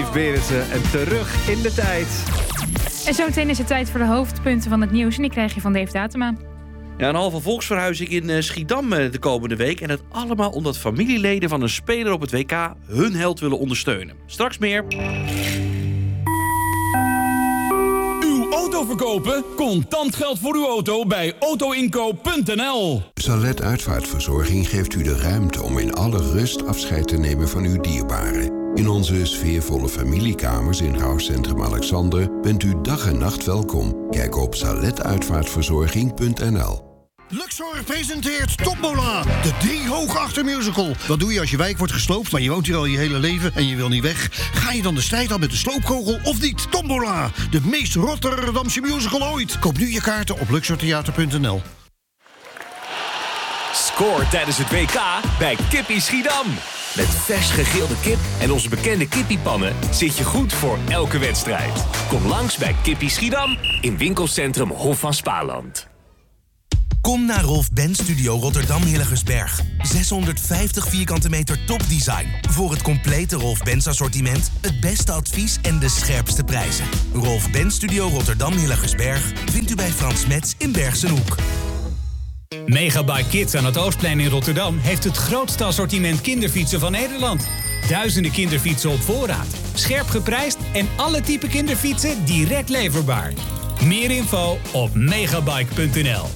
Lief Berendsen en terug in de tijd. En zometeen is het tijd voor de hoofdpunten van het nieuws. En die krijg je van Dave Datema. Ja, een halve volksverhuizing in Schiedam de komende week. En het allemaal omdat familieleden van een speler op het WK hun held willen ondersteunen. Straks meer. Uw auto verkopen? Contant geld voor uw auto bij autoinkoop.nl. Salet Uitvaartverzorging geeft u de ruimte om in alle rust afscheid te nemen van uw dierbaren. In onze sfeervolle familiekamers in Rouwcentrum Alexander bent u dag en nacht welkom. Kijk op saletuitvaartverzorging.nl. Luxor presenteert Tombola, de 3 hoog musical. Wat doe je als je wijk wordt gesloopt, maar je woont hier al je hele leven en je wil niet weg? Ga je dan de strijd aan met de sloopkogel of niet? Tombola, de meest Rotterdamse musical ooit. Koop nu je kaarten op luxortheater.nl. Score tijdens het WK bij Kippie Schiedam. Met vers gegrilde kip en onze bekende kippiepannen zit je goed voor elke wedstrijd. Kom langs bij Kippie Schiedam in winkelcentrum Hof van Spaarland. Kom naar Rolf Benz Studio Rotterdam Hillegersberg. 650 vierkante meter topdesign. Voor het complete Rolf Benz assortiment, het beste advies en de scherpste prijzen. Rolf Benz Studio Rotterdam Hillegersberg vindt u bij Frans Metz in Bergsenhoek. Megabike Kids aan het Oostplein in Rotterdam heeft het grootste assortiment kinderfietsen van Nederland. Duizenden kinderfietsen op voorraad, scherp geprijsd en alle type kinderfietsen direct leverbaar. Meer info op megabike.nl.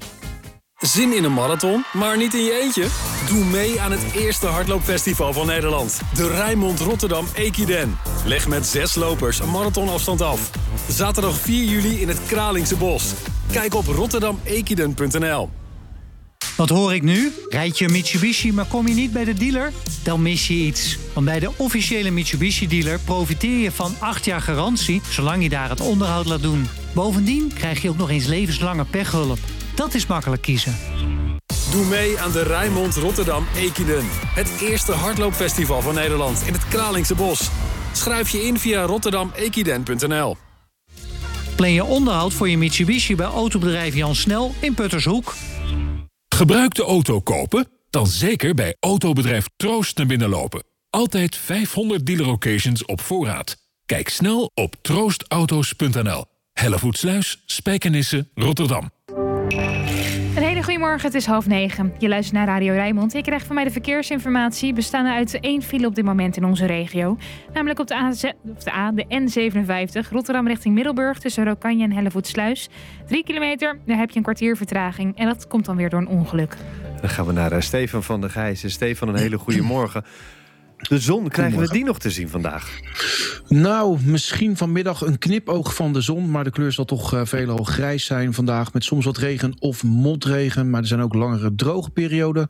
Zin in een marathon, maar niet in je eentje? Doe mee aan het eerste hardloopfestival van Nederland. De Rijnmond Rotterdam Equiden. Leg met 6 lopers een marathonafstand af. Zaterdag 4 juli in het Kralingse Bos. Kijk op rotterdamequiden.nl. Wat hoor ik nu? Rijd je een Mitsubishi, maar kom je niet bij de dealer? Dan mis je iets. Want bij de officiële Mitsubishi-dealer profiteer je van 8 jaar garantie, zolang je daar het onderhoud laat doen. Bovendien krijg je ook nog eens levenslange pechhulp. Dat is makkelijk kiezen. Doe mee aan de Rijnmond Rotterdam Equiden. Het eerste hardloopfestival van Nederland in het Kralingse Bos. Schrijf je in via rotterdamequiden.nl. Plan je onderhoud voor je Mitsubishi bij autobedrijf Jan Snel in Puttershoek. Gebruikte auto kopen? Dan zeker bij autobedrijf Troost naar binnen lopen. Altijd 500 dealer locations op voorraad. Kijk snel op troostauto's.nl. Hellevoetsluis, Spijkenisse, Rotterdam. Een hele goede morgen, het is 8:30. Je luistert naar Radio Rijnmond. Je krijgt van mij de verkeersinformatie. Bestaande uit 1 file op dit moment in onze regio. Namelijk op de N57, Rotterdam richting Middelburg, tussen Rokanje en Hellevoetsluis. 3 kilometer, daar heb je een kwartier vertraging. En dat komt dan weer door een ongeluk. Dan gaan we naar Stefan van der Gijzen. Stefan, een hele goede morgen. De zon, krijgen we die nog te zien vandaag? Nou, misschien vanmiddag een knipoog van de zon, maar de kleur zal toch veelal grijs zijn vandaag, met soms wat regen of motregen. Maar er zijn ook langere droge perioden.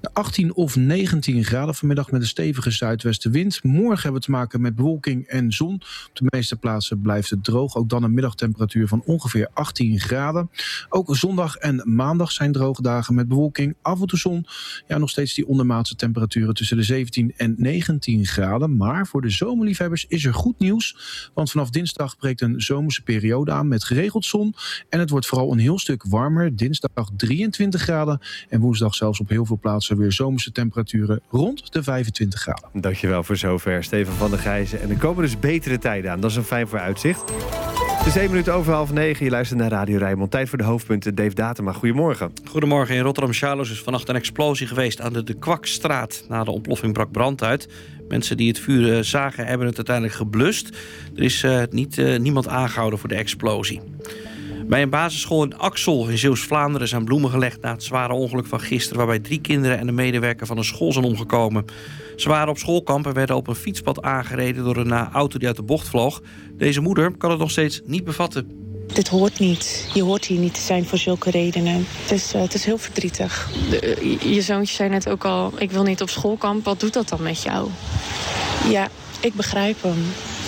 18 of 19 graden vanmiddag met een stevige zuidwestenwind. Morgen hebben we te maken met bewolking en zon. Op de meeste plaatsen blijft het droog. Ook dan een middagtemperatuur van ongeveer 18 graden. Ook zondag en maandag zijn droge dagen met bewolking, af en toe zon. Ja, nog steeds die ondermaatse temperaturen tussen de 17 en 19 graden. Maar voor de zomerliefhebbers is er goed nieuws. Want vanaf dinsdag breekt een zomerse periode aan met geregeld zon. En het wordt vooral een heel stuk warmer. Dinsdag 23 graden. En woensdag zelfs op heel veel plaatsen weer zomerse temperaturen rond de 25 graden. Dankjewel voor zover, Stefan van der Gijzen. En er komen dus betere tijden aan. Dat is een fijn vooruitzicht. Het is 1 minuut over 8:30. Je luistert naar Radio Rijnmond. Tijd voor de hoofdpunten. Dave Datema, goedemorgen. Goedemorgen. In Rotterdam-Charloes is vannacht een explosie geweest aan de Kwakstraat. Na de ontploffing brak brand uit. Mensen die het vuur zagen hebben het uiteindelijk geblust. Er is niemand aangehouden voor de explosie. Bij een basisschool in Axel in Zeeuws-Vlaanderen zijn bloemen gelegd na het zware ongeluk van gisteren, waarbij 3 kinderen en een medewerker van een school zijn omgekomen. Ze waren op schoolkamp en werden op een fietspad aangereden door een auto die uit de bocht vloog. Deze moeder kan het nog steeds niet bevatten. Dit hoort niet. Je hoort hier niet te zijn voor zulke redenen. Het is heel verdrietig. Je zoontje zei net ook al, ik wil niet op schoolkamp. Wat doet dat dan met jou? Ja, ik begrijp hem.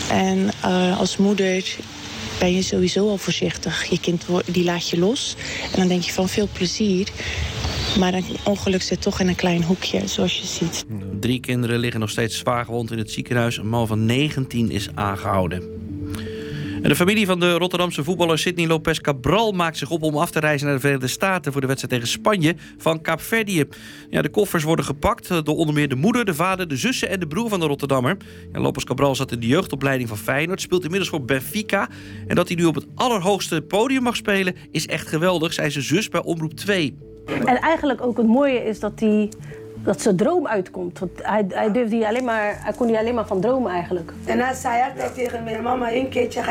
En als moeder ben je sowieso al voorzichtig. Je kind die laat je los. En dan denk je van veel plezier. Maar een ongeluk zit toch in een klein hoekje, zoals je ziet. 3 kinderen liggen nog steeds zwaar gewond in het ziekenhuis. Een man van 19 is aangehouden. En de familie van de Rotterdamse voetballer Sidney Lopez Cabral maakt zich op om af te reizen naar de Verenigde Staten voor de wedstrijd tegen Spanje van Kaapverdië. Ja, de koffers worden gepakt door onder meer de moeder, de vader, de zussen en de broer van de Rotterdammer. Ja, Lopez Cabral zat in de jeugdopleiding van Feyenoord, speelt inmiddels voor Benfica. En dat hij nu op het allerhoogste podium mag spelen is echt geweldig, zei zijn zus bij Omroep 2. En eigenlijk ook het mooie is dat zijn droom uitkomt. Want hij kon niet alleen maar van dromen eigenlijk. En hij zei altijd tegen mij, mama, één keertje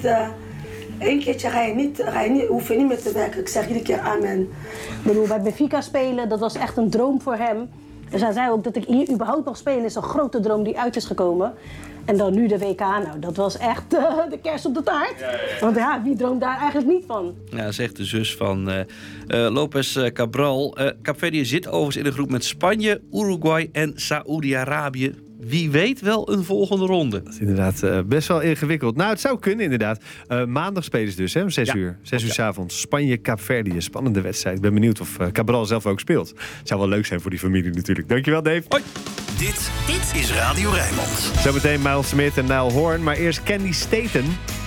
hoef je niet meer te werken. Ik zeg iedere keer amen. Ik bedoel, bij Benfica spelen, dat was echt een droom voor hem. Dus hij zei ook dat ik hier überhaupt mag spelen, is een grote droom die uit is gekomen. En dan nu de WK, nou, dat was echt de kers op de taart. Ja. Want ja, wie droomt daar eigenlijk niet van? Ja, zegt de zus van Lopez Cabral. Kaapverdië zit overigens in een groep met Spanje, Uruguay en Saoedi-Arabië. Wie weet wel een volgende ronde. Dat is inderdaad best wel ingewikkeld. Nou, het zou kunnen inderdaad. Maandag spelen ze dus, hè, om 6 uur. 6 uur 's avonds. Spanje-Kaapverdië. Spannende wedstrijd. Ik ben benieuwd of Cabral zelf ook speelt. Het zou wel leuk zijn voor die familie natuurlijk. Dankjewel, Dave. Hoi. Dit is Radio Rijnmond. Zometeen Miles Smith en Niall Horan. Maar eerst Candy Staten.